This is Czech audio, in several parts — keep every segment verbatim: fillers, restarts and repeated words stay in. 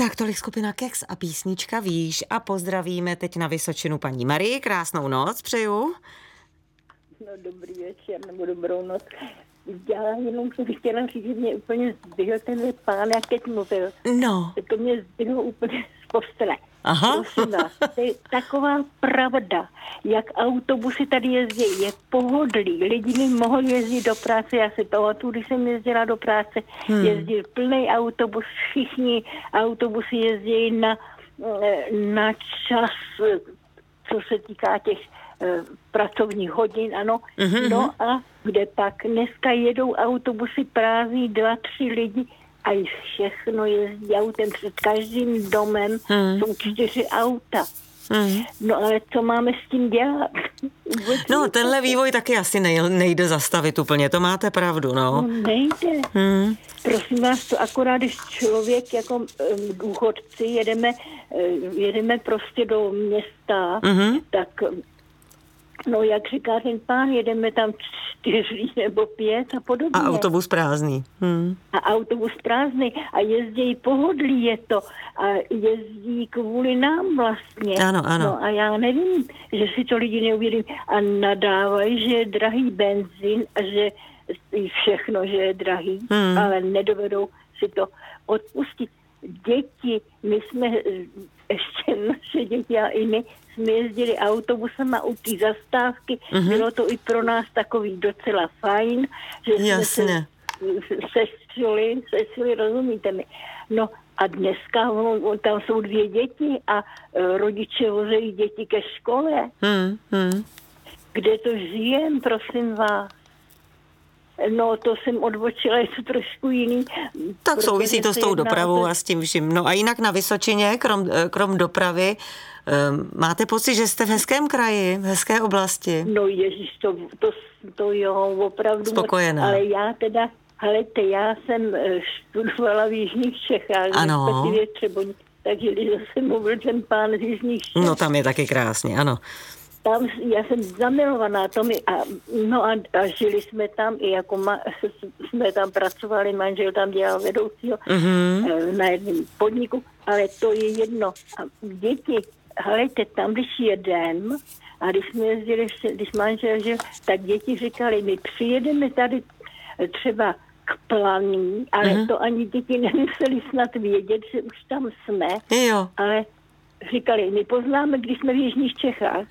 Tak tolik skupina Kex a písnička Víš a pozdravíme teď na Vysočinu paní Marii. Krásnou noc přeju. No dobrý večer, nebo dobrou noc. Já jenom jsem chtěla říct, že mě úplně zdvihl ten pán, jak teď mluvil. No. To mě zdvihlo úplně z postele. Aha. Prosím vás, to je taková pravda, jak autobusy tady jezdí, je pohodlí. Lidi mi mohli jezdit do práce, já si pamatuju, když jsem jezdila do práce, hmm. jezdil plný autobus, všichni autobusy jezdí na, na čas, co se týká těch pracovních hodin, ano. Mm-hmm. No a kde pak dneska jedou autobusy prázdný, dva, tři lidi a i všechno jezdí autem. Před každým domem mm. jsou čtyři auta. Mm. No ale co máme s tím dělat? No tenhle vývoj taky asi nejde zastavit úplně, to máte pravdu, no. No nejde. Mm. Prosím vás, to akorát, když člověk jako um, důchodci jedeme, uh, jedeme prostě do města, mm-hmm. tak no, jak říká ten pán, jedeme tam čtyři nebo pět a podobně. A autobus prázdný. Hmm. A autobus prázdný. A jezdí pohodlí je to. A jezdí kvůli nám vlastně. Ano, ano. No a já nevím, že si to lidi neuvědomí. A nadávají, že je drahý benzín a že všechno, že je drahý. Hmm. Ale nedovedou si to odpustit. Děti, my jsme, ještě naše děti a i my, jsme jezdili autobusem a u té zastávky. Mm-hmm. Bylo to i pro nás takový docela fajn, že Jasně. jsme se sestřili, sestřili, rozumíte mi. No a dneska tam jsou dvě děti a rodiče vozejí děti ke škole. Mm, mm. Kde to žijem, prosím vás? No, to jsem odbočila, je to trošku jiný. Tak souvisí to s tou dopravou to... a s tím vším. No a jinak na Vysočině, krom, krom dopravy, um, máte pocit, že jste v hezkém kraji, v hezké oblasti? No ježiš, to, to, to jo, opravdu. Spokojená. Ale já teda, helejte, já jsem studovala v Jižních Čechách. Ano. Respektive Třeboň, takže když zase mluvil ten pán z Jižních Čech. No tam je taky krásně, ano. Tam já jsem zamilovaná tomu a, no a, a žili jsme tam i jako ma, jsme tam pracovali, manžel tam dělal vedoucího mm-hmm. na jednom podniku, ale to je jedno. A děti, helejte, tam když jedem a když jsme jezdili, když manžel žil, tak děti říkali, my přijedeme tady třeba k Planý, ale mm-hmm. to ani děti nemuseli snad vědět, že už tam jsme, jo. ale říkali, my poznáme, když jsme v Jižních Čechách.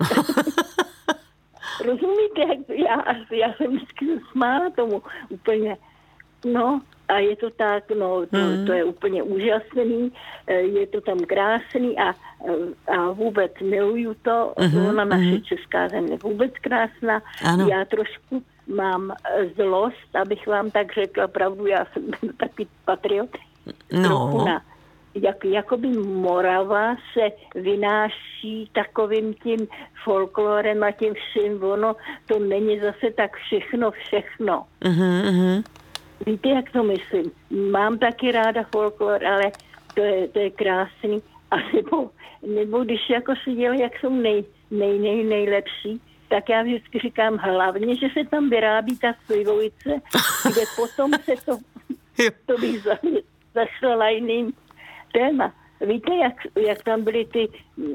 Rozumíte, já, já jsem vždycky smála tomu úplně. No a je to tak, no to, hmm. to je úplně úžasný, je to tam krásný a, a vůbec miluju to. Hmm. Ona naše hmm. česká země vůbec krásná. Ano. Já trošku mám zlost, abych vám tak řekla pravdu, já jsem taky patriot. No. Na, Jak, jakoby Morava se vynáší takovým tím folklorem a tím vším, ono to není zase tak všechno, všechno. Uh-huh, uh-huh. Víte, jak to myslím? Mám taky ráda folklor, ale to je, to je krásný. A nebo, nebo když jako si dělají, jak jsou nej, nej, nej, nejlepší, tak já vždycky říkám hlavně, že se tam vyrábí ta slivovice, kde potom se to, to bych zašla jiným téma. Víte, jak, jak tam byly ty,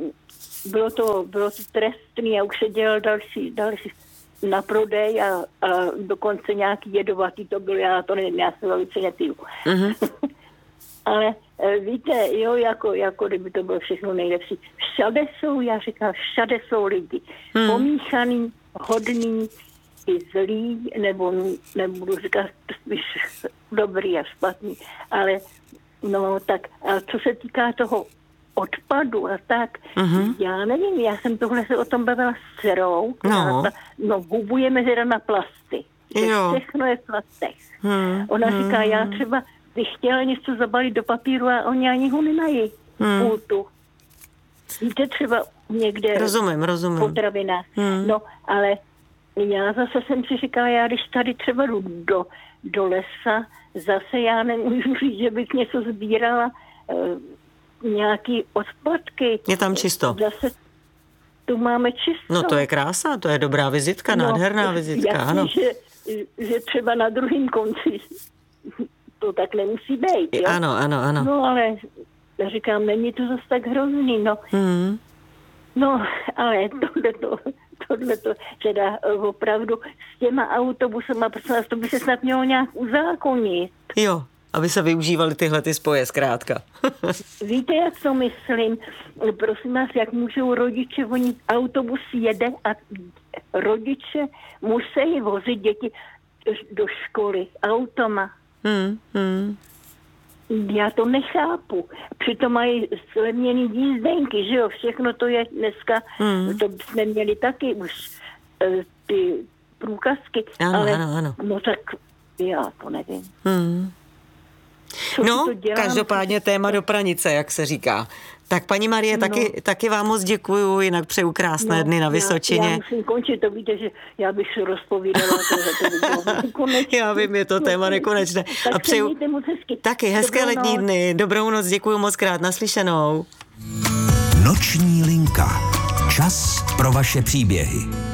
bylo to, bylo to trestný a už se dělal další, další na prodej a, a dokonce nějaký jedovatý to bylo, já to nevím, já se velice nepiju. Mm-hmm. Ale víte, jo, jako, jako kdyby to bylo všechno nejlepší. Všade jsou, já říkám, všade jsou lidi. Mm. Pomíchaný, hodný, i zlý, nebo nebudu říkat spíš dobrý a špatný, ale no tak, a co se týká toho odpadu a tak, uh-huh. já nevím, já jsem tohle se o tom bavila s dcerou, no, ta, no hubujeme teda na plasty. Všechno je v plastech. Hmm. Ona hmm. říká, já třeba bych chtěla něco zabalit do papíru a oni ani ho nemají hmm. pultu. Víte, třeba někde rozumím, rozumím. potravina. Hmm. No, ale já zase jsem si říkala, já když tady třeba jdu do, do lesa, zase já nemůžu říct, že bych něco sbírala, e, nějaký odpadky. Je tam čisto. Zase tu máme čisto. No to je krása, to je dobrá vizitka, no, nádherná vizitka, jasný, ano. Že, že třeba na druhém konci to tak nemusí být, jo? Ano, ano, ano. No ale Já říkám, není to zase tak hrozný, no. Hmm. No, ale tohleto, tohleto, teda opravdu s těma autobusama, prosím vás, to by se snad mělo nějak uzákonit. Jo, aby se využívaly tyhle ty spoje zkrátka. Víte, jak to myslím? Prosím vás, jak můžou rodiče, oni autobus jede a rodiče musí vozit děti do školy automa. Hmm, hmm. Já to nechápu. Přitom mají zlevněný jízdenky, že jo? Všechno to je dneska, hmm. to jsme měli taky už ty průkazky. Ano, ale ano, ano. No tak já to nevím. Hmm. No, každopádně téma do pranice, jak se říká. Tak paní Marie, no. taky, taky vám moc děkuju, jinak přeju krásné no, dny na Vysočině. Já, já musím končit, to víte, že já bych se rozpovídala, to by bylo nekonečné. Já vím, je to téma nekonečné. Tak a přeju moc hezky. Taky hezké Dobrou letní noc. dny. Dobrou noc, děkuju moc krát, naslyšenou. Noční linka. Čas pro vaše příběhy.